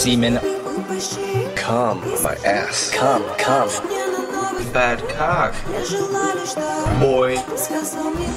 semen. Come, my ass. Come. Bad cock. Boy.